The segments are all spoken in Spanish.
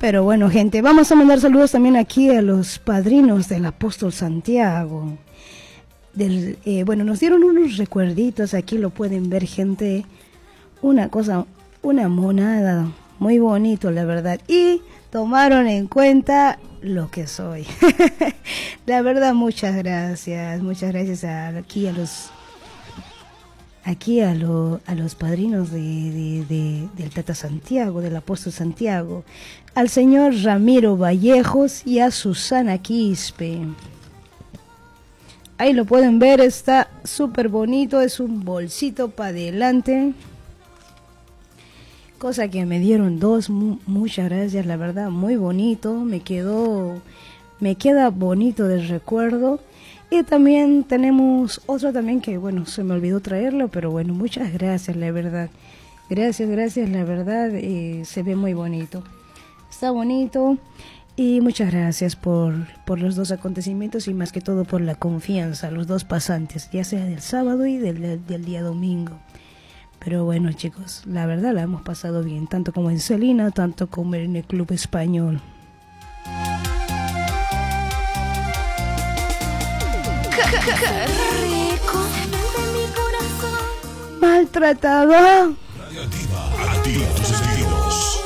Pero bueno, gente, vamos a mandar saludos también aquí a los padrinos del apóstol Santiago. Bueno, nos dieron unos recuerditos, aquí lo pueden ver, gente. Una cosa, una monada, muy bonito, la verdad. Y tomaron en cuenta lo que soy. La verdad, muchas gracias aquí a los padrinos del Tata Santiago, del apóstol Santiago, al señor Ramiro Vallejos y a Susana Quispe. Ahí lo pueden ver, está súper bonito, es un bolsito para adelante, cosa que me dieron dos, muchas gracias, la verdad, muy bonito, me queda bonito del recuerdo. Y también tenemos otro también que, bueno, se me olvidó traerlo, pero bueno, muchas gracias, la verdad. Gracias, la verdad, se ve muy bonito. Está bonito y muchas gracias por los dos acontecimientos y más que todo por la confianza, los dos pasantes, ya sea del sábado y del día domingo. Pero bueno, chicos, la verdad la hemos pasado bien, tanto como en Celina, tanto como en el Club Español. ¡Qué rico! Maltratada. Radiactiva, a ti, tus estilos.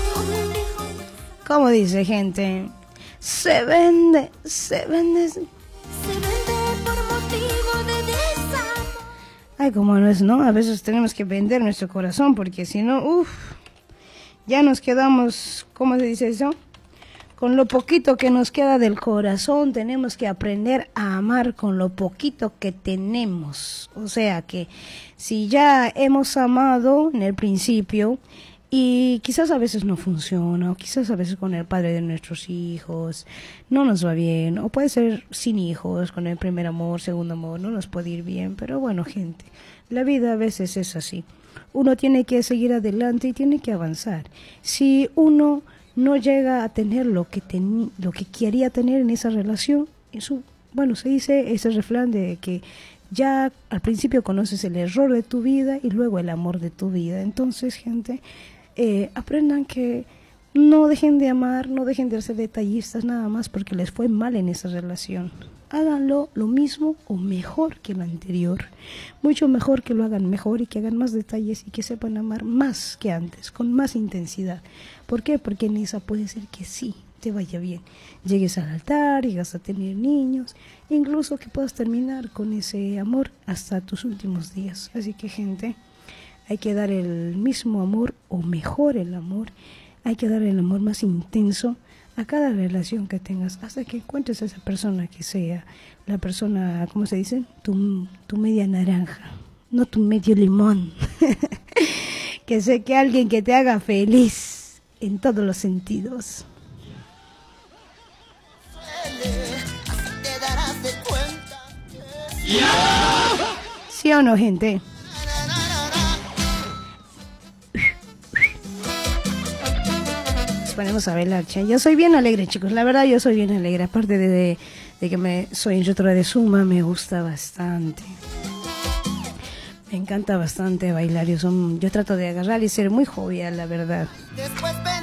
¿Cómo dice, gente? Se vende. Se vende por motivo de desamor. Ay, como no es, ¿no? A veces tenemos que vender nuestro corazón porque si no, ya nos quedamos, ¿cómo se dice eso? Con lo poquito que nos queda del corazón, tenemos que aprender a amar con lo poquito que tenemos. O sea que si ya hemos amado en el principio y quizás a veces no funciona, o quizás a veces con el padre de nuestros hijos no nos va bien, o puede ser sin hijos, con el primer amor, segundo amor, no nos puede ir bien. Pero bueno, gente, la vida a veces es así. Uno tiene que seguir adelante y tiene que avanzar. Si uno no llega a tener lo que quería tener en esa relación, bueno, se dice ese refrán de que ya al principio conoces el error de tu vida y luego el amor de tu vida. Entonces, gente, aprendan que no dejen de amar, no dejen de ser detallistas nada más porque les fue mal en esa relación. Háganlo lo mismo o mejor que el anterior. Mucho mejor que lo hagan mejor y que hagan más detalles y que sepan amar más que antes, con más intensidad. ¿Por qué? Porque en esa puede ser que sí te vaya bien. Llegues al altar, llegas a tener niños, incluso que puedas terminar con ese amor hasta tus últimos días. Así que, gente, hay que dar el mismo amor o mejor el amor. Hay que dar el amor más intenso a cada relación que tengas hasta que encuentres a esa persona que sea la persona, ¿cómo se dice? Tu media naranja, no tu medio limón. Que sea que alguien que te haga feliz en todos los sentidos. ¿Sí o no, gente? Ponemos a bailar, che. Yo soy bien alegre, chicos, la verdad yo soy bien alegre, aparte de que soy instructora de Zumba, me gusta bastante, me encanta bastante bailar, yo trato de agarrar y ser muy jovial, la verdad.